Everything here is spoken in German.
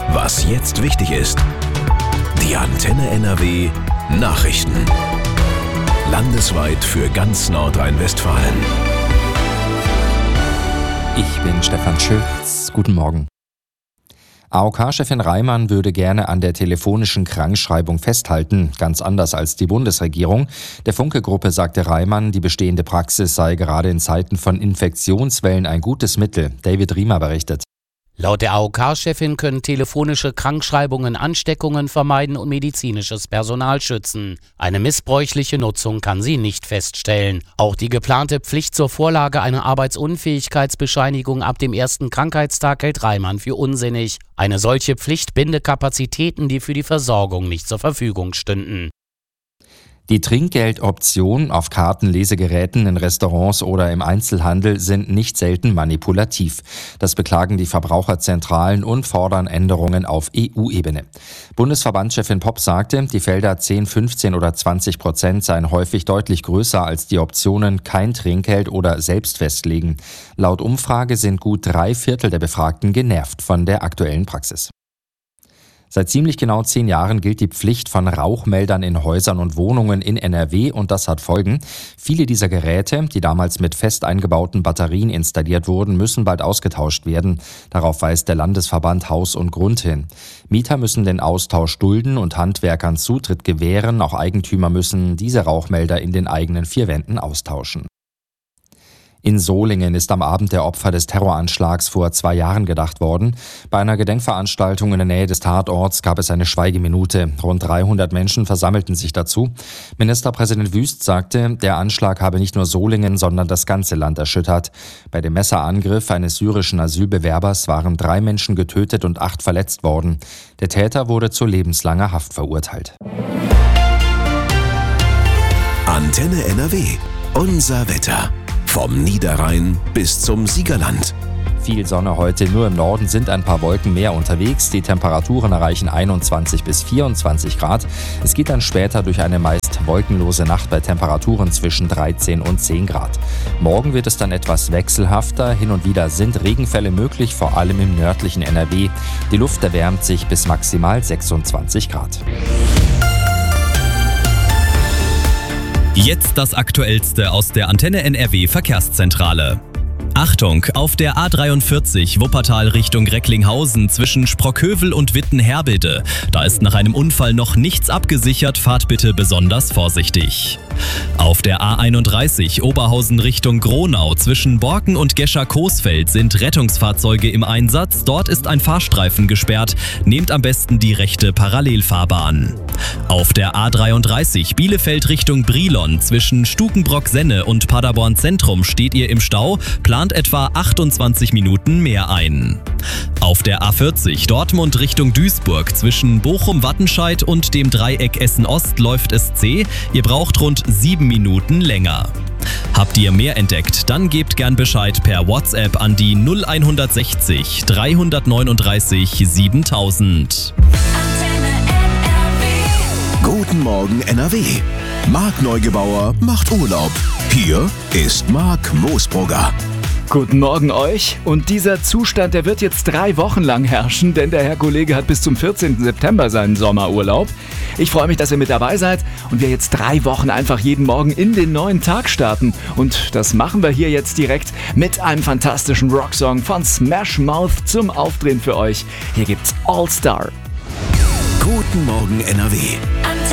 Was jetzt wichtig ist. Die Antenne NRW Nachrichten. Landesweit für ganz Nordrhein-Westfalen. Ich bin Stefan Schütz. Guten Morgen. AOK-Chefin Reimann würde gerne an der telefonischen Krankschreibung festhalten, ganz anders als die Bundesregierung. Der Funke-Gruppe sagte Reimann, die bestehende Praxis sei gerade in Zeiten von Infektionswellen ein gutes Mittel. David Riemer berichtet. Laut der AOK-Chefin können telefonische Krankschreibungen Ansteckungen vermeiden und medizinisches Personal schützen. Eine missbräuchliche Nutzung kann sie nicht feststellen. Auch die geplante Pflicht zur Vorlage einer Arbeitsunfähigkeitsbescheinigung ab dem ersten Krankheitstag hält Reimann für unsinnig. Eine solche Pflicht binde Kapazitäten, die für die Versorgung nicht zur Verfügung stünden. Die Trinkgeldoptionen auf Karten, Lesegeräten in Restaurants oder im Einzelhandel sind nicht selten manipulativ. Das beklagen die Verbraucherzentralen und fordern Änderungen auf EU-Ebene. Bundesverbandschefin Popp sagte, die Felder 10, 15 oder 20% seien häufig deutlich größer als die Optionen kein Trinkgeld oder selbst festlegen. Laut Umfrage sind gut 3/4 der Befragten genervt von der aktuellen Praxis. Seit ziemlich genau 10 Jahren gilt die Pflicht von Rauchmeldern in Häusern und Wohnungen in NRW und das hat Folgen. Viele dieser Geräte, die damals mit fest eingebauten Batterien installiert wurden, müssen bald ausgetauscht werden. Darauf weist der Landesverband Haus und Grund hin. Mieter müssen den Austausch dulden und Handwerkern Zutritt gewähren. Auch Eigentümer müssen diese Rauchmelder in den eigenen 4 Wänden austauschen. In Solingen ist am Abend der Opfer des Terroranschlags vor 2 Jahren gedacht worden. Bei einer Gedenkveranstaltung in der Nähe des Tatorts gab es eine Schweigeminute. Rund 300 Menschen versammelten sich dazu. Ministerpräsident Wüst sagte, der Anschlag habe nicht nur Solingen, sondern das ganze Land erschüttert. Bei dem Messerangriff eines syrischen Asylbewerbers waren 3 Menschen getötet und 8 verletzt worden. Der Täter wurde zu lebenslanger Haft verurteilt. Antenne NRW. Unser Wetter. Vom Niederrhein bis zum Siegerland. Viel Sonne heute, nur im Norden sind ein paar Wolken mehr unterwegs. Die Temperaturen erreichen 21 bis 24 Grad. Es geht dann später durch eine meist wolkenlose Nacht bei Temperaturen zwischen 13 und 10 Grad. Morgen wird es dann etwas wechselhafter. Hin und wieder sind Regenfälle möglich, vor allem im nördlichen NRW. Die Luft erwärmt sich bis maximal 26 Grad. Jetzt das Aktuellste aus der Antenne NRW Verkehrszentrale. Achtung, auf der A43 Wuppertal Richtung Recklinghausen zwischen Sprockhövel und Witten-Herbede. Da ist nach einem Unfall noch nichts abgesichert, fahrt bitte besonders vorsichtig. Auf der A31 Oberhausen Richtung Gronau zwischen Borken und Gescher-Coesfeld sind Rettungsfahrzeuge im Einsatz. Dort ist ein Fahrstreifen gesperrt. Nehmt am besten die rechte Parallelfahrbahn. Auf der A33 Bielefeld Richtung Brilon zwischen Stukenbrock-Senne und Paderborn Zentrum steht ihr im Stau. Plant etwa 28 Minuten mehr ein. Auf der A40 Dortmund Richtung Duisburg zwischen Bochum-Wattenscheid und dem Dreieck Essen-Ost läuft es zäh. Ihr braucht rund 7 Minuten länger. Habt ihr mehr entdeckt? Dann gebt gern Bescheid per WhatsApp an die 0160 339 7000. Guten Morgen NRW. Marc Neugebauer macht Urlaub. Hier ist Marc Moosbrugger. Guten Morgen euch. Und dieser Zustand, der wird jetzt 3 Wochen lang herrschen, denn der Herr Kollege hat bis zum 14. September seinen Sommerurlaub. Ich freue mich, dass ihr mit dabei seid und wir jetzt 3 Wochen einfach jeden Morgen in den neuen Tag starten. Und das machen wir hier jetzt direkt mit einem fantastischen Rocksong von Smash Mouth zum Aufdrehen für euch. Hier gibt's All Star. Guten Morgen NRW.